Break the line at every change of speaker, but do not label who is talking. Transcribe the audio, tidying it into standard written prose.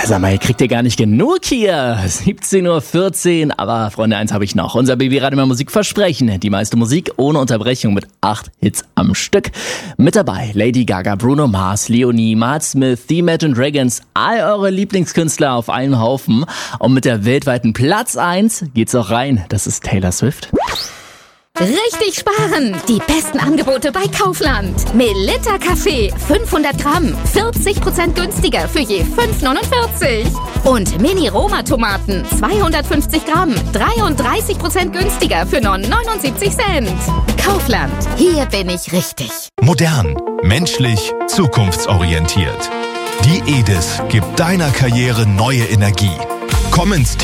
Sag mal, ihr kriegt ihr gar nicht genug hier. 17:14 Uhr, aber Freunde, eins habe ich noch. Unser Baby-Radio mehr Musik versprechen. Die meiste Musik ohne Unterbrechung mit 8 Hits am Stück. Mit dabei Lady Gaga, Bruno Mars, Leonie, Mart Smith, The Imagine Dragons, all eure Lieblingskünstler auf einem Haufen. Und mit der weltweiten Platz 1 geht's auch rein. Das ist Taylor Swift.
Richtig sparen! Die besten Angebote bei Kaufland. Melitta Kaffee 500 Gramm, 40% günstiger für je 5,49. Und Mini-Roma-Tomaten 250 Gramm, 33% günstiger für nur 79 Cent. Kaufland, hier bin ich richtig.
Modern, menschlich, zukunftsorientiert. Die EDIS gibt deiner Karriere neue Energie. Komm ins